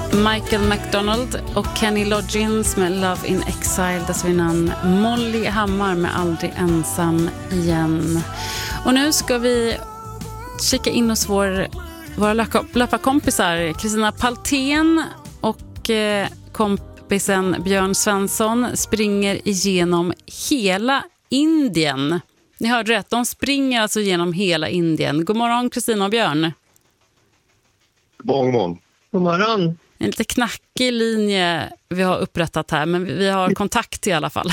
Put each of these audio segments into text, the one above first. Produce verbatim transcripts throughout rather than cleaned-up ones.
Michael McDonald och Kenny Loggins med Love in Exile. Dessförinnan Molly Hammar med Aldrig ensam igen. Och nu ska vi kika in hos vår, våra löparkompisar Kristina Paltén och eh, kompisen Björn Svensson springer igenom hela Indien. Ni hörde rätt, de springer alltså genom hela Indien. God morgon Kristina och Björn. God morgon. God morgon. En lite knackig linje vi har upprättat här, men vi har kontakt i alla fall.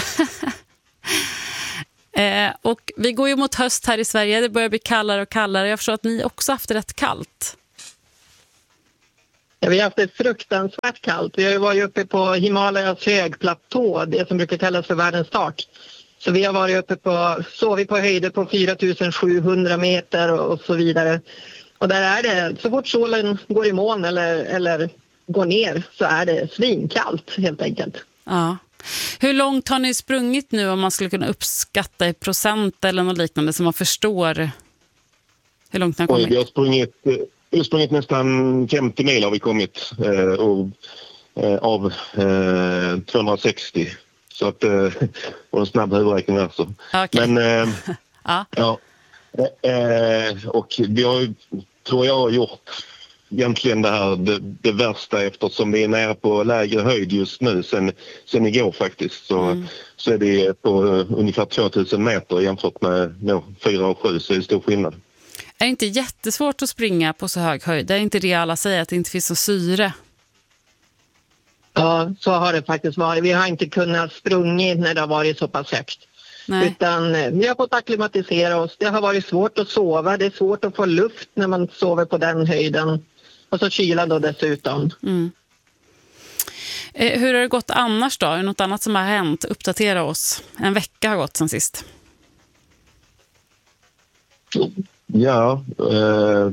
eh, och vi går ju mot höst här i Sverige, det börjar bli kallare och kallare. Jag förstår att ni också haft det rätt kallt. Ja, vi har haft det fruktansvärt kallt. Vi har ju varit uppe på Himalayas högplatå, det som brukar kallas för världens start. Så vi har varit uppe på, sovit på höjder på fyra tusen sjuhundra meter och, och så vidare. Och där är det, så fort solen går i moln eller, eller går ner så är det svinkallt helt enkelt. Ja. Hur långt har ni sprungit nu om man skulle kunna uppskatta i procent eller något liknande så man förstår hur långt ni har kommit? Oj, vi har sprungit, vi har sprungit nästan femtio mil har vi kommit eh, och, eh, av eh, tvåhundrasextio. Så att, eh, och en snabb huvudräkning alltså. Okay. Men eh, ja. ja. Eh, och vi har, tror jag, gjort egentligen det här det, det värsta eftersom vi är nere på lägre höjd just nu sen, sen igår faktiskt. Så, mm. så är det på uh, ungefär tvåtusen meter jämfört med no, fyra och sju, så är det stor skillnad. Är det inte jättesvårt att springa på så hög höjd? Det är inte det alla säger, att det inte finns så syre? Ja, så har det faktiskt varit. Vi har inte kunnat sprunga när det har varit så pass högt. Nej. Utan vi har fått akklimatisera oss. Det har varit svårt att sova. Det är svårt att få luft när man sover på den höjden. Och så kyla då dessutom. Mm. Eh, hur har det gått annars då? Är det något annat som har hänt? Uppdatera oss. En vecka har gått sen sist. Ja, eh,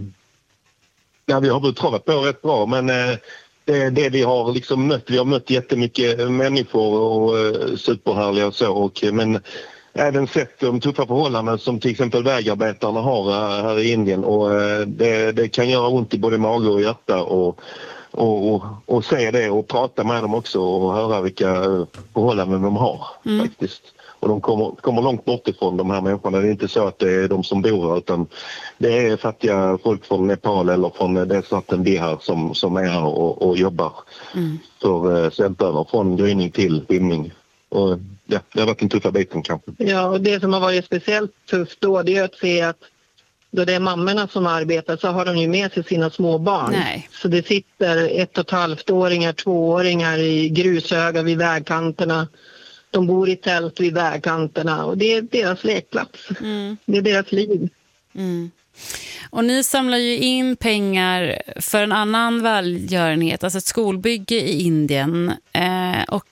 ja vi har väl travat på rätt bra. Men eh, det, det vi har liksom mött, vi har mött jättemycket människor och eh, superhärliga och så. Och, men även sett de tuffa förhållanden som till exempel vägarbetarna har här i Indien. Och det, det kan göra ont i både mage och hjärta och, och, och, och se det och prata med dem också och höra vilka förhållanden de har mm. faktiskt. Och de kommer, kommer långt bort ifrån de här människorna. Det är inte så att det är de som bor här utan det är fattiga folk från Nepal eller från det staten Bihar som, som är här och, och jobbar mm. för svältöver från gryning till rymning. Och ja, det har varit en tuffa biten kanske. Ja, och det som har varit speciellt tufft då det är att se att då det är mammorna som arbetar så har de ju med sig sina små barn. Nej. Så det sitter ett och ett halvt-åringar, tvååringar i grushögar vid vägkanterna. De bor i tält vid vägkanterna och det är deras lekplats. Mm. Det är deras liv. Mm. Och ni samlar ju in pengar för en annan välgörenhet, alltså ett skolbygge i Indien. Eh, och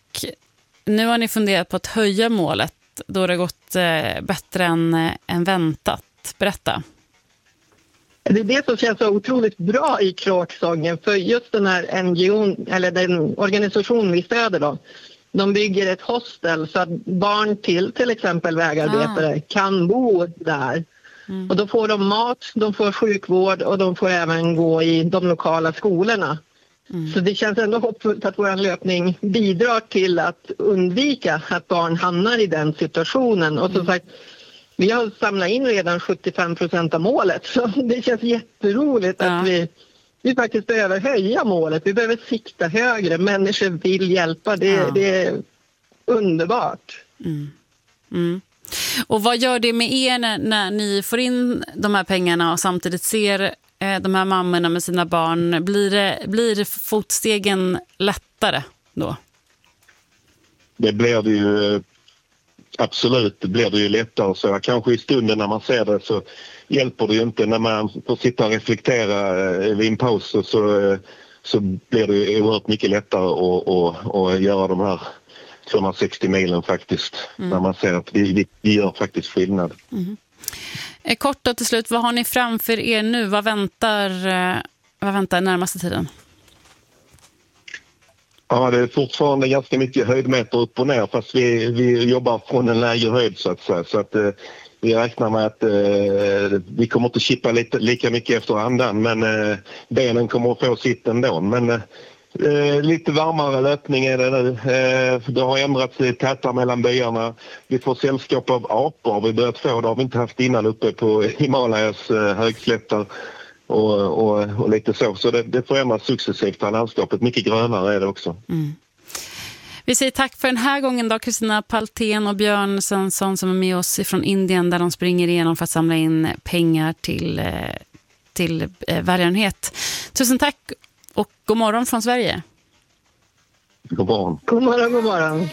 nu har ni funderat på att höja målet då det har gått eh, bättre än, än väntat. Berätta. Det är det som känns så otroligt bra i kråksången. För just den här N G O, eller den organisation vi stöder då. De bygger ett hostel så att barn till till exempel vägarbetare ah. kan bo där. Mm. Och då får de mat, de får sjukvård och de får även gå i de lokala skolorna. Mm. Så det känns ändå hoppfullt att vår löpning bidrar till att undvika att barn hamnar i den situationen. Och som mm. sagt, vi har samlat in redan sjuttiofem procent av målet. Så det känns jätteroligt ja. att vi, vi faktiskt behöver höja målet. Vi behöver sikta högre. Människor vill hjälpa. Det, ja. det är underbart. Mm. Mm. Och vad gör det med er när, när ni får in de här pengarna och samtidigt ser de här mammorna med sina barn? Blir det, blir fotstegen lättare då? Det blir det ju absolut, det blir det ju lättare. Så kanske i stunden när man ser det så hjälper det ju inte. När man får sitta och reflektera vid en paus så, så blir det ju oerhört mycket lättare att, att, att göra de här tvåhundrasextio milen faktiskt. Mm. När man ser att vi, vi, vi gör faktiskt skillnad. Mm. Kort då till slut, vad har ni framför er nu? Vad väntar, vad väntar närmaste tiden? Ja, det är fortfarande ganska mycket höjdmeter upp och ner fast vi, vi jobbar från en lägre höjd så att säga. Så att eh, vi räknar med att eh, vi kommer inte chippa lite, lika mycket efter andan men eh, benen kommer att få sitt ändå. Men eh, Eh, lite varmare löpning är det nu. Eh, det har ändrats tätare mellan byarna. Vi får sällskap av apor. Har vi börjat få, det har vi inte haft innan uppe på Himalayas eh, högslätter och, och, och lite så. Så det, det förändras successivt av landskapet. Mycket grönare är det också. Mm. Vi säger tack för den här gången då, Kristina Paltén och Björn Svensson som är med oss från Indien där de springer igenom för att samla in pengar till, till välgörenhet. Tusen tack och god morgon från Sverige. God morgon. God morgon, god morgon.